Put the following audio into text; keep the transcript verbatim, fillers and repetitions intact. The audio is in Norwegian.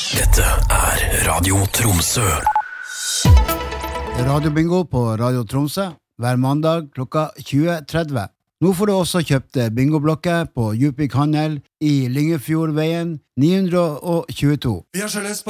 Dette er Radio Tromsø. Radiobingo på Radio Tromsø hver mandag klokka tjue tretti. Nå får du også kjøpt bingoblokker på Djupvik Handel i Lyngefjordveien ni hundre tjueto. Vi har sjøløs